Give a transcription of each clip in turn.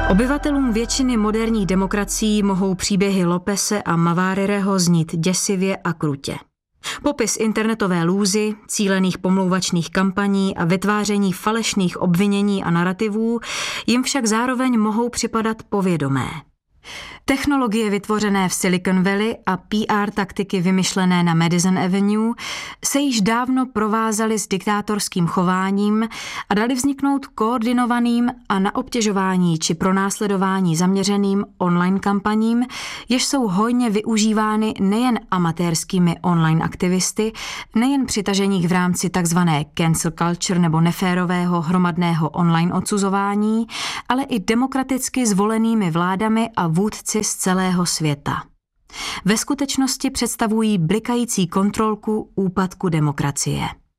Obyvatelům většiny moderních demokracií mohou příběhy Lopese a Mavarereho znít děsivě a krutě. Popis internetové lůzy, cílených pomlouvačných kampaní a vytváření falešných obvinění a narrativů jim však zároveň mohou připadat povědomé. Technologie vytvořené v Silicon Valley a PR taktiky vymyšlené na Madison Avenue se již dávno provázaly s diktátorským chováním a dali vzniknout koordinovaným a na obtěžování či pronásledování zaměřeným online kampaním, jež jsou hojně využívány nejen amatérskými online aktivisty, nejen přitažených v rámci tzv. Cancel culture nebo neférového hromadného online odsuzování, ale i demokraticky zvolenými vládami a vůdci z celého světa. Ve skutečnosti představují blikající kontrolku úpadku demokracie.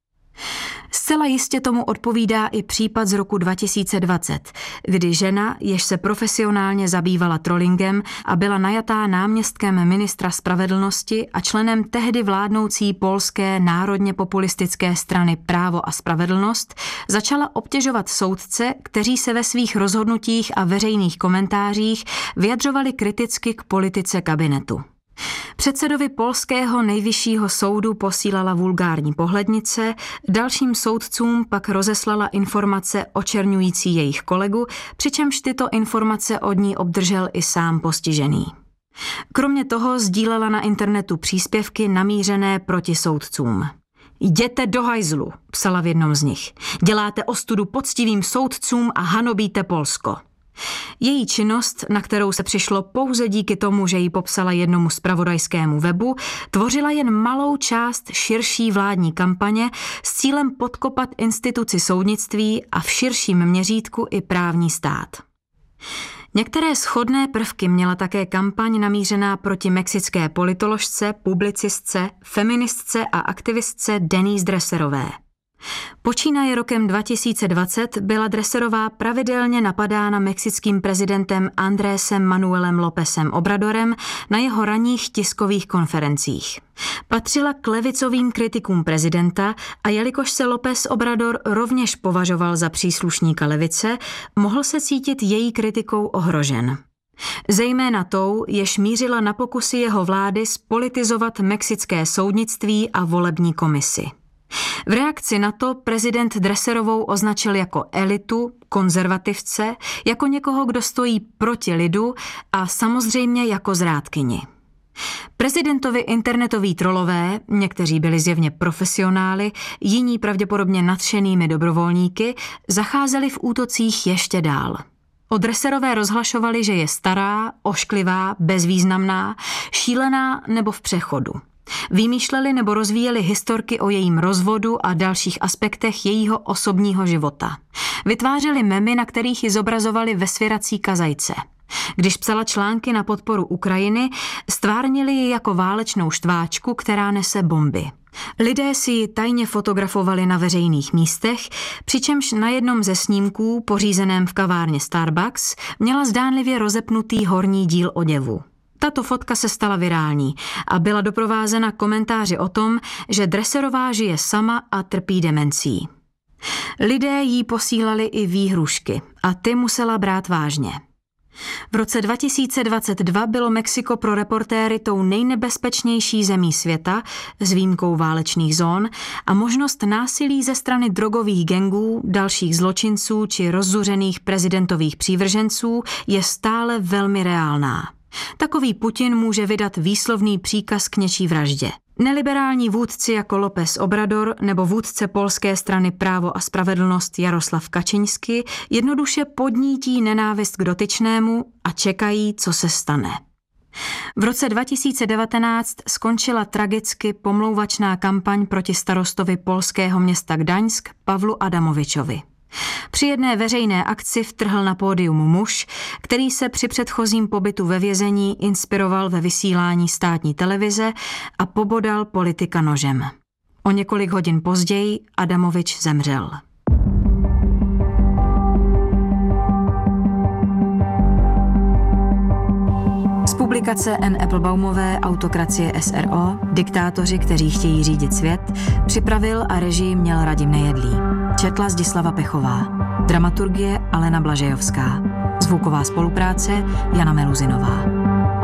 Zcela jistě tomu odpovídá i případ z roku 2020, kdy žena, jež se profesionálně zabývala trollingem a byla najatá náměstkem ministra spravedlnosti a členem tehdy vládnoucí polské národně populistické strany Právo a spravedlnost, začala obtěžovat soudce, kteří se ve svých rozhodnutích a veřejných komentářích vyjadřovali kriticky k politice kabinetu. Předsedovi polského nejvyššího soudu posílala vulgární pohlednice, dalším soudcům pak rozeslala informace očerňující jejich kolegu, přičemž tyto informace od ní obdržel i sám postižený. Kromě toho sdílela na internetu příspěvky namířené proti soudcům. Jděte do hajzlu, psala v jednom z nich. Děláte ostudu poctivým soudcům a hanobíte Polsko. Její činnost, na kterou se přišlo pouze díky tomu, že ji popsala jednomu zpravodajskému webu, tvořila jen malou část širší vládní kampaně s cílem podkopat instituci soudnictví a v širším měřítku i právní stát. Některé shodné prvky měla také kampaň namířená proti mexické politoložce, publicistce, feministce a aktivistce Denise Dresserové. Počínaje rokem 2020 byla Dresserová pravidelně napadána mexickým prezidentem Andrésem Manuelem Lópezem Obradorem na jeho ranních tiskových konferencích. Patřila k levicovým kritikům prezidenta a jelikož se López Obrador rovněž považoval za příslušníka levice, mohl se cítit její kritikou ohrožen. Zejména tou, jež mířila na pokusy jeho vlády spolitizovat mexické soudnictví a volební komisi. V reakci na to prezident Dresserovou označil jako elitu, konzervativce, jako někoho, kdo stojí proti lidu a samozřejmě jako zrádkyni. Prezidentovi internetoví trolové, někteří byli zjevně profesionály, jiní pravděpodobně nadšenými dobrovolníky, zacházeli v útocích ještě dál. O Dresserové rozhlašovali, že je stará, ošklivá, bezvýznamná, šílená nebo v přechodu. Vymýšleli nebo rozvíjeli historky o jejím rozvodu a dalších aspektech jejího osobního života. Vytvářeli memy, na kterých ji zobrazovali ve svěrací kazajce. Když psala články na podporu Ukrajiny, stvárnili ji jako válečnou štváčku, která nese bomby. Lidé si ji tajně fotografovali na veřejných místech, přičemž na jednom ze snímků, pořízeném v kavárně Starbucks, měla zdánlivě rozepnutý horní díl oděvu. Tato fotka se stala virální a byla doprovázena komentáři o tom, že Dresserová žije sama a trpí demencí. Lidé jí posílali i výhrušky a ty musela brát vážně. V roce 2022 bylo Mexiko pro reportéry tou nejnebezpečnější zemí světa, s výjimkou válečných zón, a možnost násilí ze strany drogových gangů, dalších zločinců či rozzuřených prezidentových přívrženců je stále velmi reálná. Takový Putin může vydat výslovný příkaz k něčí vraždě. Neliberální vůdci jako López Obrador nebo vůdce polské strany Právo a spravedlnost Jaroslav Kaczyński jednoduše podnítí nenávist k dotyčnému a čekají, co se stane. V roce 2019 skončila tragicky pomlouvačná kampaň proti starostovi polského města Gdaňsk Pavlu Adamovičovi. Při jedné veřejné akci vtrhl na pódium muž, který se při předchozím pobytu ve vězení inspiroval ve vysílání státní televize a pobodal politika nožem. O několik hodin později Adamovič zemřel. Z publikace N. Applebaumové Autokracie SRO, diktátoři, kteří chtějí řídit svět, připravil a režii měl Radim Nejedlý. Četla Zdislava Pechová. Dramaturgie Alena Blažejovská. Zvuková spolupráce Jana Meluzinová.